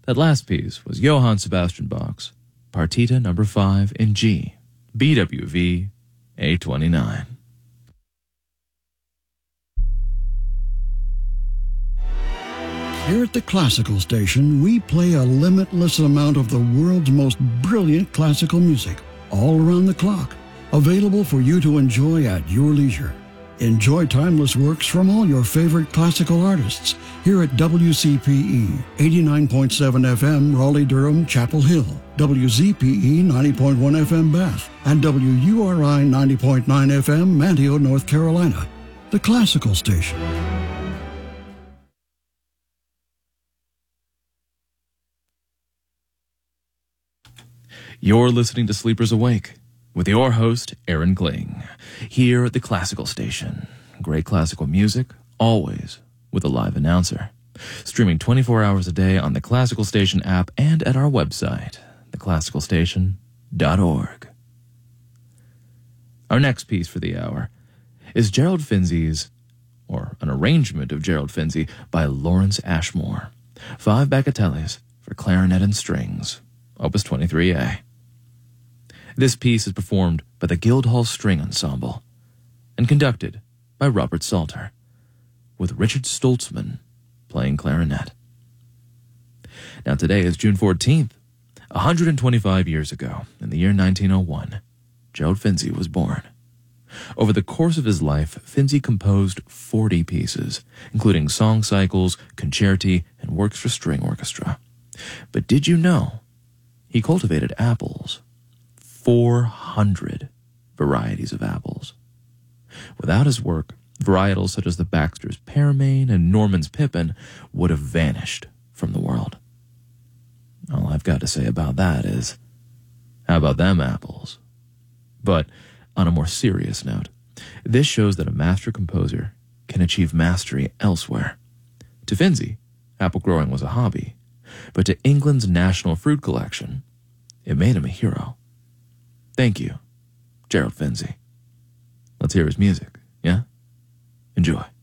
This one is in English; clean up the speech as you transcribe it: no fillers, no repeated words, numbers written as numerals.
That last piece was Johann Sebastian Bach's Partita No. 5 in G, BWV 829. Here at the Classical Station, we play a limitless amount of the world's most brilliant classical music, all around the clock, available for you to enjoy at your leisure. Enjoy timeless works from all your favorite classical artists here at WCPE 89.7 FM Raleigh-Durham Chapel Hill, WZPE 90.1 FM Bath, and WURI 90.9 FM Manteo, North Carolina. The Classical Station. You're listening to Sleepers Awake with your host, Aaron Kling, here at the Classical Station. Great classical music, always with a live announcer. Streaming 24 hours a day on the Classical Station app and at our website, theclassicalstation.org. Our next piece for the hour is Gerald Finzi's, or an arrangement of Gerald Finzi by Lawrence Ashmore. 5 bagatelles for clarinet and strings, Opus 23A. This piece is performed by the Guildhall String Ensemble and conducted by Robert Salter, with Richard Stoltzman playing clarinet. Now today is June 14th. 125 years ago, in the year 1901, Gerald Finzi was born. Over the course of his life, Finzi composed 40 pieces, including song cycles, concerti, and works for string orchestra. But did you know he cultivated apples? 400 varieties of apples. Without his work, varietals such as the Baxter's Pearmain and Norman's Pippin would have vanished from the world. All I've got to say about that is, how about them apples? But on a more serious note, this shows that a master composer can achieve mastery elsewhere. To Finzi, apple growing was a hobby, but to England's national fruit collection, it made him a hero. Thank you, Gerald Finzi. Let's hear his music, yeah? Enjoy.